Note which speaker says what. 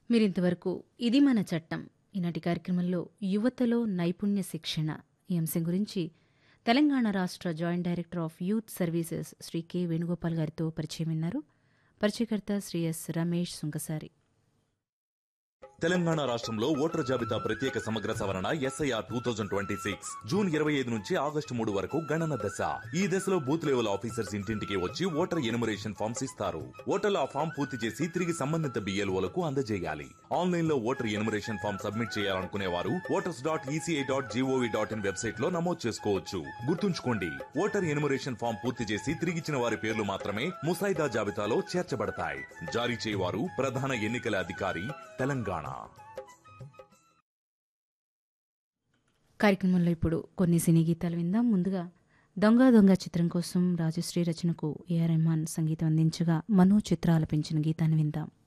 Speaker 1: మీరింతవరకు ఇది మన చట్టం ఈనాటి కార్యక్రమంలో యువతలో నైపుణ్య శిక్షణ ఈ అంశం గురించి తెలంగాణ రాష్ట్ర joint director of youth services Shri K Venugopal గారితో పరిచయం విన్నారు. పరిచయకర్త శ్రీ ఎస్ రమేష్ సుంకసారి.
Speaker 2: తెలంగాణ రాష్ట్రంలో ఓటర్ జాబితా ప్రత్యేక సమగ్ర సవరణ SIR 2026 జూన్ 25 నుంచి ఆగస్టు 3 వరకు గణన దశ. ఈ దశలో బూత్ లెవెల్ ఆఫీసర్స్ ఇంటింటికి వచ్చి ఓటర్ ఎనుమరేషన్ ఫామ్స్ ఇస్తారు. ఓటర్లు ఆ ఫామ్ పూర్తి చేసి తిరిగి సంబంధిత BLOలకు అందజేయాలి. ఆన్లైన్ లో ఓటర్ ఎనుమరేషన్ ఫామ్ సబ్మిట్ చేయాలనుకునే వారు voters.eci.gov.in వెబ్సైట్ లో నమోదు చేసుకోవచ్చు. గుర్తుంచుకోండి, ఓటర్ ఎనుమరేషన్ ఫామ్ పూర్తి చేసి తిరిగిచ్చిన వారి పేర్లు మాత్రమే ముసాయిదా జాబితాలో చేర్చబడతాయి. జారీ చేయవారు ప్రధాన ఎన్నికల అధికారి, తెలంగాణ.
Speaker 1: కార్యక్రమంలో ఇప్పుడు కొన్ని సినీ గీతాలు విందాం. ముందుగా దొంగ దొంగ చిత్రం కోసం రాజశ్రీ రచనకు AR రెహమాన్ సంగీతం అందించగా మనో చిత్ర ఆలపించిన గీతాన్ని విందాం.